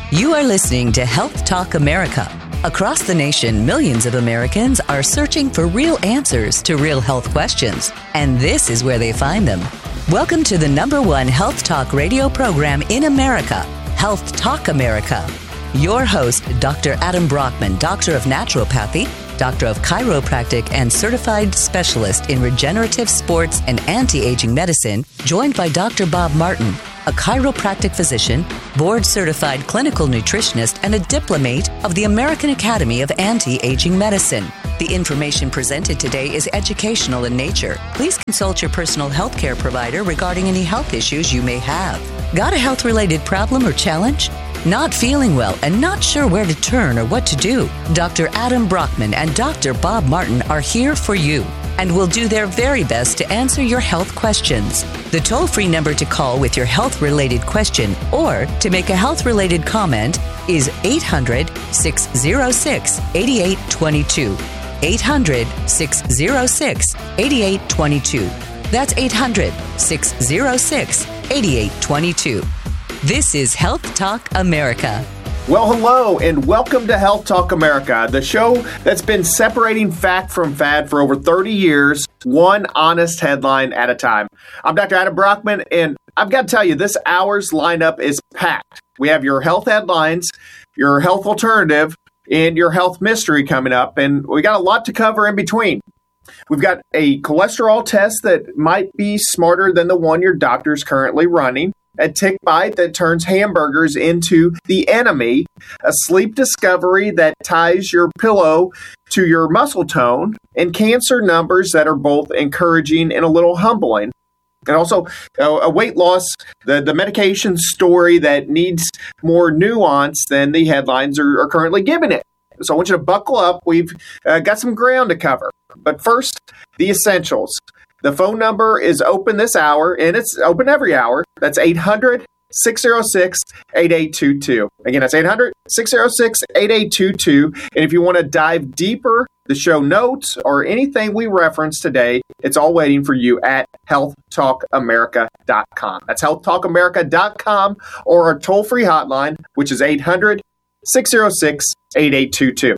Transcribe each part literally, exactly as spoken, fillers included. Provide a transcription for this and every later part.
You are listening to Health Talk America. Across the nation, millions of Americans are searching for real answers to real health questions, and this is where they find them. Welcome to the number one health talk radio program in America, Health Talk America. Your host, Doctor Adam Brockman, Doctor of Naturopathy, Doctor of Chiropractic, and Certified Specialist in Regenerative Sports and Anti-Aging Medicine, joined by Doctor Bob Martin, a chiropractic physician, board-certified clinical nutritionist, and a diplomate of the American Academy of Anti-Aging Medicine. The information presented today is educational in nature. Please consult your personal health care provider regarding any health issues you may have. Got a health-related problem or challenge? Not feeling well and not sure where to turn or what to do? Doctor Adam Brockman and Doctor Bob Martin are here for you and will do their very best to answer your health questions. The toll-free number to call with your health-related question or to make a health-related comment is eight hundred, six oh six, eight eight two two. eight hundred, six oh six, eight eight two two. That's eight hundred, six oh six, eight eight two two. This is Health Talk America. Well, hello, and welcome to Health Talk America, the show that's been separating fact from fad for over thirty years, one honest headline at a time. I'm Doctor Adam Brockman, and I've got to tell you, this hour's lineup is packed. We have your health headlines, your health alternative, and your health mystery coming up, and we got a lot to cover in between. We've got a cholesterol test that might be smarter than the one your doctor's currently running, a tick bite that turns hamburgers into the enemy, a sleep discovery that ties your pillow to your muscle tone, and cancer numbers that are both encouraging and a little humbling. And also a weight loss, the, the medication story that needs more nuance than the headlines are, are currently giving it. So I want you to buckle up. We've uh, got some ground to cover. But first, the essentials. The phone number is open this hour, and it's open every hour. That's eight hundred, six oh six, eight eight two two. Again, that's eight hundred, six oh six, eight eight two two. And if you want to dive deeper, the show notes, or anything we reference today, it's all waiting for you at health talk america dot com. That's health talk america dot com, or our toll-free hotline, which is eight hundred, six oh six, eight eight two two.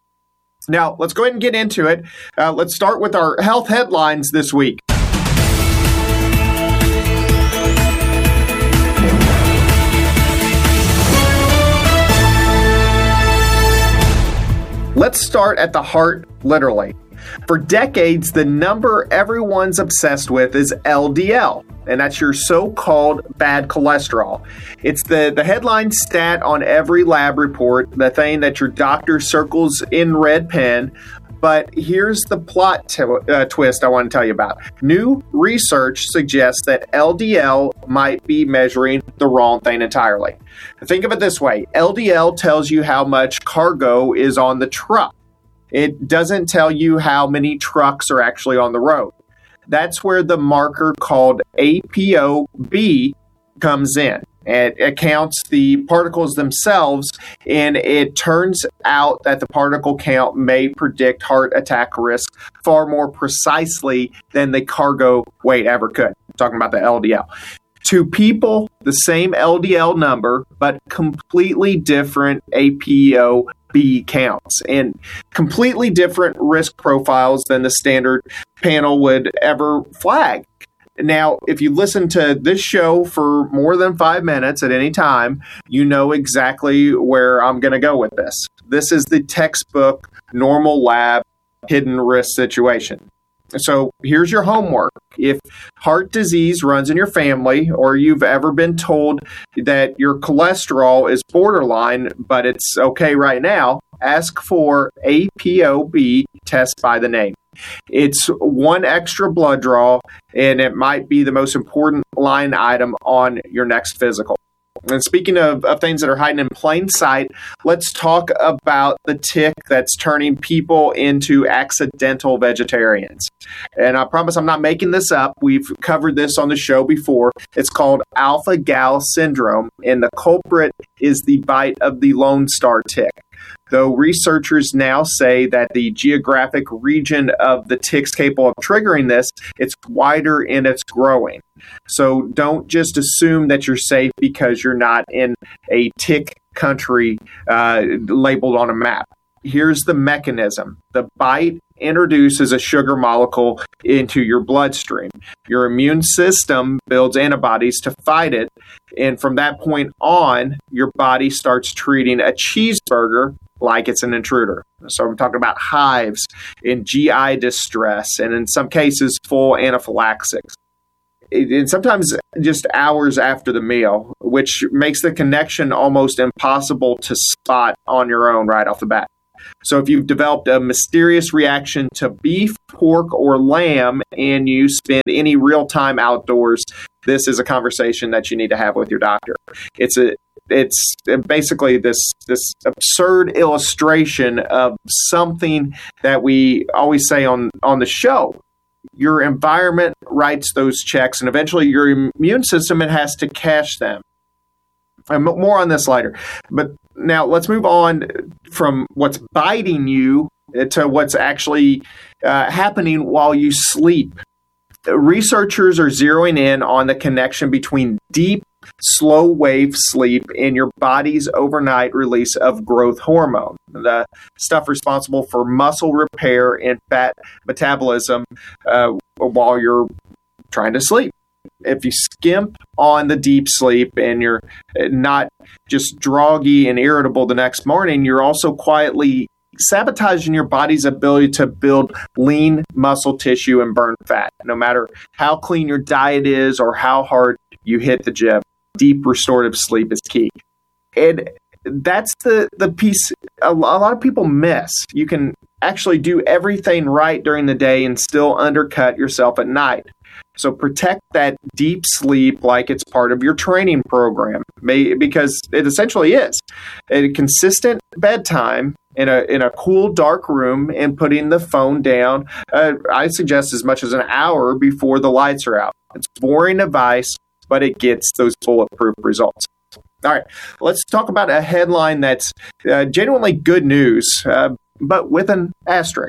Now, let's go ahead and get into it. Uh, let's start with our health headlines this week. Let's start at the heart, literally. For decades, the number everyone's obsessed with is L D L, and that's your so-called bad cholesterol. It's the, the headline stat on every lab report, the thing that your doctor circles in red pen. But here's the plot t- uh, twist I want to tell you about. New research suggests that L D L might be measuring the wrong thing entirely. Think of it this way. L D L tells you how much cargo is on the truck. It doesn't tell you how many trucks are actually on the road. That's where the marker called A P O B comes in. It, it counts the particles themselves, and it turns out that the particle count may predict heart attack risk far more precisely than the cargo weight ever could. I'm talking about the L D L. Two people, the same L D L number, but completely different A P O B counts and completely different risk profiles than the standard panel would ever flag. Now, if you listen to this show for more than five minutes at any time, you know exactly where I'm going to go with this. This is the textbook normal lab hidden risk situation. So here's your homework. If heart disease runs in your family, or you've ever been told that your cholesterol is borderline, but it's okay right now, ask for A P O B test by the name. It's one extra blood draw, and it might be the most important line item on your next physical. And speaking of, of things that are hiding in plain sight, let's talk about the tick that's turning people into accidental vegetarians. And I promise I'm not making this up. We've covered this on the show before. It's called alpha-gal syndrome, and the culprit is the bite of the Lone Star tick. Though researchers now say that the geographic region of the ticks capable of triggering this, it's wider and it's growing. So don't just assume that you're safe because you're not in a tick country uh, labeled on a map. Here's the mechanism. The bite introduces a sugar molecule into your bloodstream. Your immune system builds antibodies to fight it. And from that point on, your body starts treating a cheeseburger like it's an intruder. So I'm talking about hives and G I distress, and in some cases, full anaphylaxis. And sometimes just hours after the meal, which makes the connection almost impossible to spot on your own right off the bat. So if you've developed a mysterious reaction to beef, pork, or lamb, and you spend any real time outdoors, this is a conversation that you need to have with your doctor. It's a it's basically this this absurd illustration of something that we always say on, on the show. Your environment writes those checks, and eventually your immune system it has to cash them. And more on this later. But now let's move on from what's biting you to what's actually uh, happening while you sleep. Researchers are zeroing in on the connection between deep, slow wave sleep and your body's overnight release of growth hormone, the stuff responsible for muscle repair and fat metabolism uh, while you're trying to sleep. If you skimp on the deep sleep and you're not just droggy and irritable the next morning, you're also quietly sabotaging your body's ability to build lean muscle tissue and burn fat. No matter how clean your diet is or how hard you hit the gym, deep restorative sleep is key. And that's the, the piece a lot of people miss. You can actually do everything right during the day and still undercut yourself at night. So protect that deep sleep like it's part of your training program, because it essentially is. A consistent bedtime in a in a cool, dark room and putting the phone down, uh, I suggest as much as an hour before the lights are out. It's boring advice, but it gets those bulletproof results. All right, let's talk about a headline that's uh, genuinely good news, uh, but with an asterisk.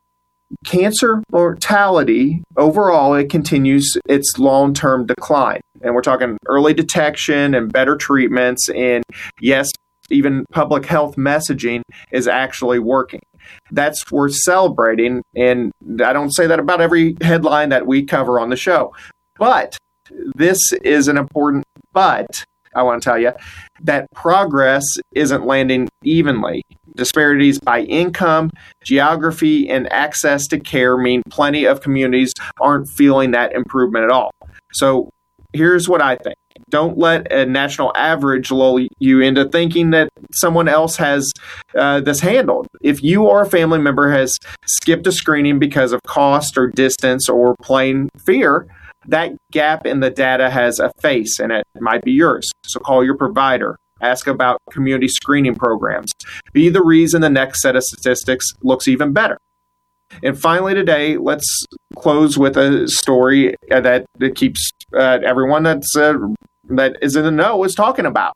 Cancer mortality overall, it continues its long-term decline. And we're talking early detection and better treatments. And yes, even public health messaging is actually working. That's worth celebrating. And I don't say that about every headline that we cover on the show. But this is an important but. I want to tell you that progress isn't landing evenly. Disparities by income, geography, and access to care mean plenty of communities aren't feeling that improvement at all. So here's what I think. Don't let a national average lull you into thinking that someone else has uh, this handled. If you or a family member has skipped a screening because of cost or distance or plain fear, that gap in the data has a face, and it might be yours. So call your provider. Ask about community screening programs. Be the reason the next set of statistics looks even better. And finally today, let's close with a story that, that keeps uh, everyone that's uh, that is in the know is talking about.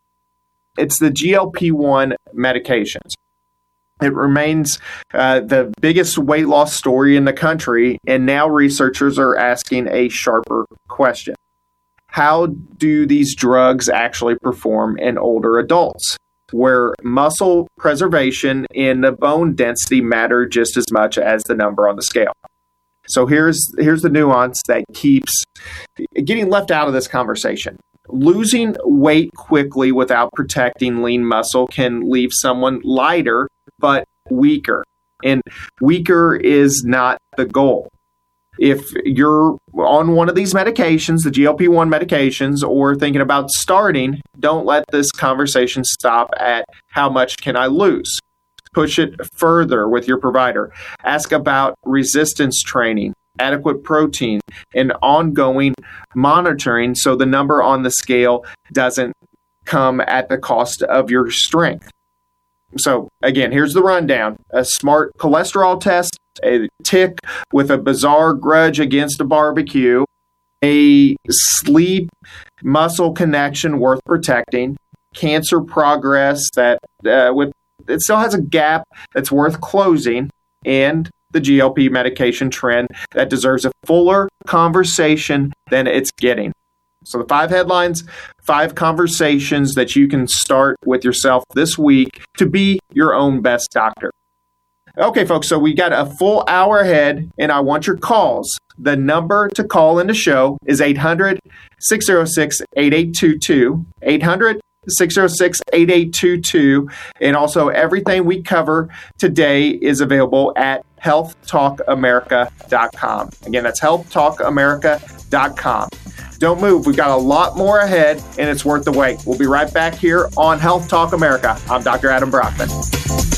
It's the G L P one medications. It remains uh, the biggest weight loss story in the country, and now researchers are asking a sharper question. How do these drugs actually perform in older adults, where muscle preservation and the bone density matter just as much as the number on the scale? So here's here's the nuance that keeps getting left out of this conversation. Losing weight quickly without protecting lean muscle can leave someone lighter but weaker. And weaker is not the goal. If you're on one of these medications, the G L P one medications, or thinking about starting, don't let this conversation stop at how much can I lose. Push it further with your provider. Ask about resistance training, adequate protein, and ongoing monitoring so the number on the scale doesn't come at the cost of your strength. So again, here's the rundown. A smart cholesterol test, a tick with a bizarre grudge against a barbecue, a sleep muscle connection worth protecting, cancer progress that uh, with it still has a gap that's worth closing, and the G L P medication trend that deserves a fuller conversation than it's getting. So the five headlines, five conversations that you can start with yourself this week to be your own best doctor. Okay, folks, so we got a full hour ahead, and I want your calls. The number to call in the show is eight hundred, six oh six, eight eight two two, eight hundred, six oh six, eight eight two two, and also everything we cover today is available at health talk america dot com. Again, that's health talk america dot com. Don't move. We've got a lot more ahead, and it's worth the wait. We'll be right back here on Health Talk America. I'm Doctor Adam Brockman.